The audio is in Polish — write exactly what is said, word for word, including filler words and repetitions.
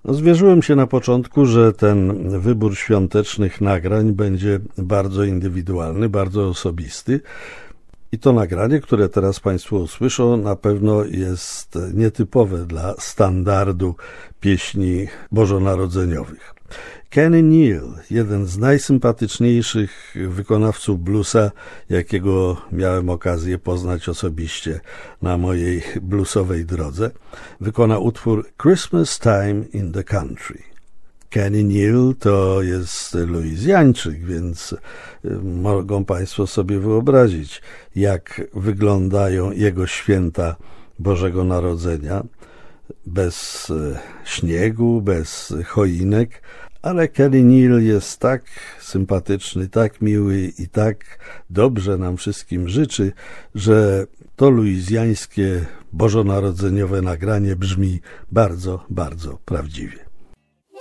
No, zwierzyłem się na początku, że ten wybór świątecznych nagrań będzie bardzo indywidualny, bardzo osobisty. I to nagranie, które teraz Państwo usłyszą, na pewno jest nietypowe dla standardu pieśni bożonarodzeniowych. Kenny Neal, jeden z najsympatyczniejszych wykonawców bluesa, jakiego miałem okazję poznać osobiście na mojej bluesowej drodze, wykona utwór Christmas Time in the Country. Kenny Neal to jest Luizjańczyk, więc mogą Państwo sobie wyobrazić, jak wyglądają jego święta Bożego Narodzenia, bez śniegu, bez choinek, ale Kenny Neal jest tak sympatyczny, tak miły i tak dobrze nam wszystkim życzy, że to luizjańskie bożonarodzeniowe nagranie brzmi bardzo, bardzo prawdziwie.